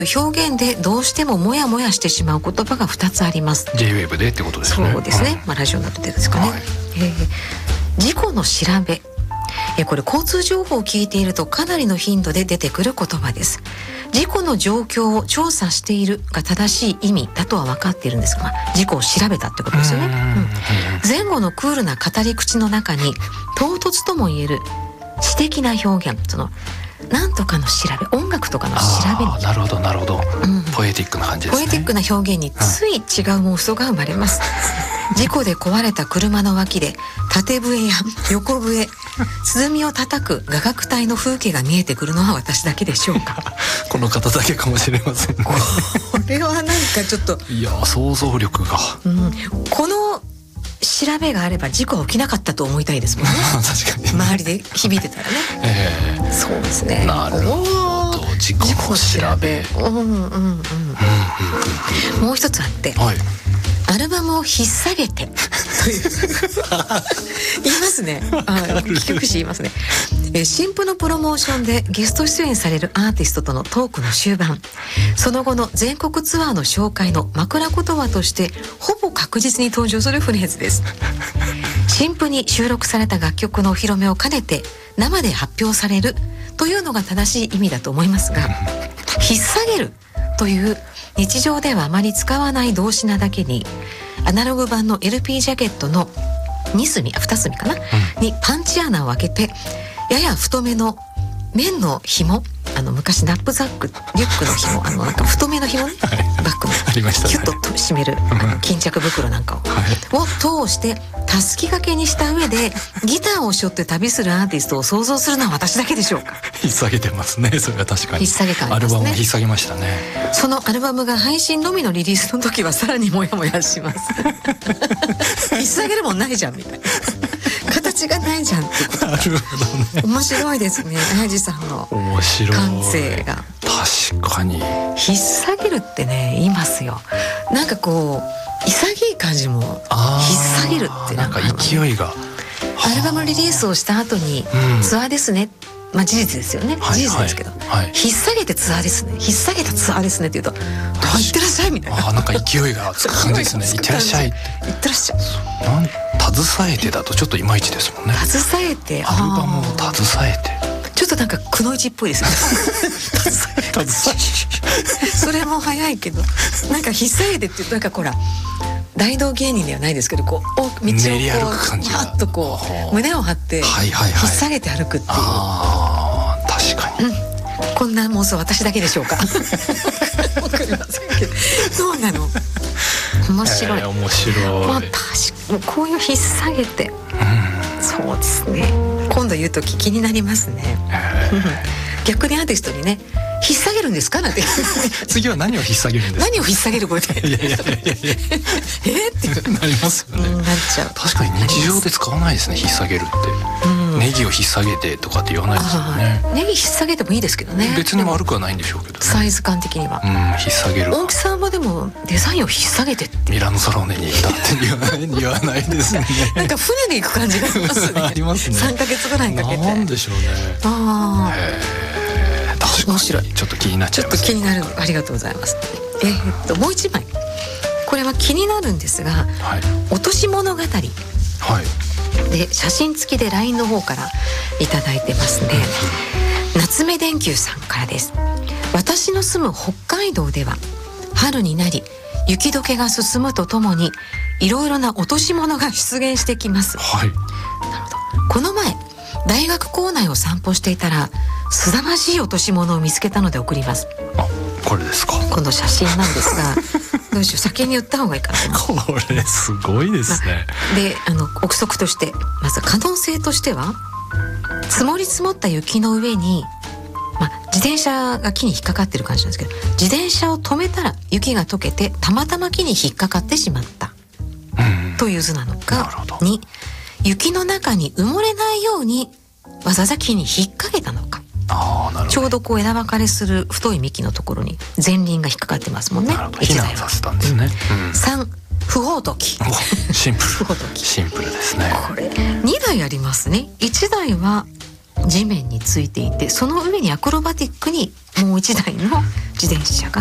表現でどうしてもモヤモヤしてしまう言葉が2つあります。 J-WAVE でってことですね。 そうですね、ラジオなどでですかね、事故の調べ、これ交通情報を聞いているとかなりの頻度で出てくる言葉です。事故の状況を調査しているが正しい意味だとは分かっているんですが、事故を調べたってことですよね。前後のクールな語り口の中に唐突ともいえる詩的な表現、そのなんとかの調べ、音楽とかの調べに、 なるほどなるほど、ポエティックな感じですね。 ポエティックな表現につい違う妄想が生まれます。事故で壊れた車の脇で縦笛や横笛、鼓を叩く雅楽隊の風景が見えてくるのは私だけでしょうか。 この方だけかもしれませんね。 これはなんかちょっと、 いや想像力が、 この調べがあれば事故は起きなかったと思いたいですもんね。 確かに、 周りで響いてたらね。そうですね。 なるほど、事故の調べ。 もう一つあって、アルバムを引っ提げてという言いますね。聞くし言いますね。新譜のプロモーションでゲスト出演されるアーティストとのトークの終盤、その後の全国ツアーの紹介の枕言葉としてほぼ確実に登場するフレーズです。新譜に収録された楽曲のお披露目を兼ねて生で発表されるというのが正しい意味だと思いますが、引っ提げるという日常ではあまり使わない動詞なだけに、アナログ版の LP ジャケットの2隅かな、にパンチ穴を開けて、やや太めの綿の紐、昔ナップザックリュックの紐、なんか太めの紐ね、バッグのありましたね、 キュッと締める巾着袋なんかを通してたすき掛けにした上でギターを背負って旅するアーティストを想像するのは私だけでしょうか。 引っ提げてますね。それは確かに引っ提げ感ありますね。 アルバムを引っ提げましたね。 そのアルバムが配信のみのリリースの時はさらにモヤモヤします。引っ提げるもんないじゃんみたいな、形がないじゃんってことが。なるほどね。面白いですね、綾地さんの感性が。 確かに引っ提げるってね、言いますよ。なんかこう潔い感じも、引っ提げるってなんか勢いが。 アルバムリリースをした後に、ツアーですね、事実ですよね、事実ですけど、引っ提げてツアーですね、引っ提げたツアーですねって言うと、いってらっしゃいみたいな。 なんか勢いがつく感じですね。いってらっしゃい、いってらっしゃい。 携えてだとちょっといまいちですもんね。 携えて、 アルバムを携えて、 ちょっとなんかくのいちっぽいですよね。それも早いけど、なんか引っ提げてって言うと、なんかほら大道芸人ではないですけど、こう道をこう練り歩く感じが、 パッとこう胸を張って引っ提げて歩くっていう。確かに、 こんな妄想私だけでしょうか。わかりませんけど、そうなの。面白い。 面白い。 確かにこういう引っ提げて、そうですね。今度言うと気になりますね。逆にアーティストにね、引っ提げるんですかなんて。 次は何を引っ提げるんですか。 何を引っ提げるこれで。 いやってなりますよね。 なっちゃう。 確かに日常で使わないですね、引っ提げるって。ネギを引っ提げてとかって言わないですよね。 ネギ引っ提げてもいいですけどね。 別に悪くはないんでしょうけどね。 サイズ感的には。 引っ提げる。 大木さんはでもデザインを引っ提げてって。 ミラノサローネに行ったって言わないですね。 なんか船で行く感じがありますね。 ありますね。 3ヶ月ぐらいかけて。 なんでしょうね。面白い。ちょっと気になっちゃいます。 ちょっと気になる。ありがとうございます。もう一枚。これは気になるんですが、落とし物語。で写真付きで LINE の方からいただいてますね。夏目電球さんからです。私の住む北海道では春になり雪解けが進むとともにいろいろな落とし物が出現してきます。なるほど。この前大学構内を散歩していたらすさまじい落とし物を見つけたので送ります。 これですか。 今度写真なんですがどうしよう、先に言った方がいいかな。 これすごいですね。 で憶測として、まず可能性としては、積もり積もった雪の上に、自転車が木に引っかかってる感じなんですけど、自転車を止めたら雪が溶けてたまたま木に引っかかってしまったという図なのか、2、雪の中に埋もれないようにわざわざ木に引っ掛けたのか。ちょうどこう枝分かれする太い幹のところに前輪が引っかかってますもんね。 避難させたんですね。 3、不法投棄。 シンプル。シンプルですね。 これ2台ありますね。1台は地面についていて、その上にアクロバティックにもう1台の自転車が